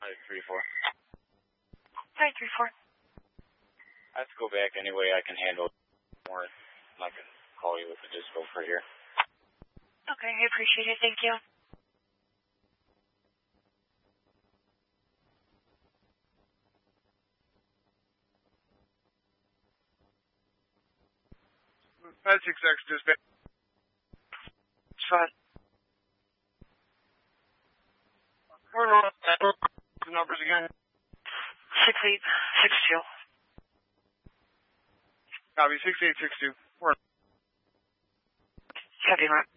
534. 534. I have to go back anyway. I can handle it more. I can call you if it just go for here. Okay, I appreciate it. Thank you. That's 6X dispatch. It's fine. We're on the numbers again. 6862. Copy, 6862. We're on. Copy, Mark.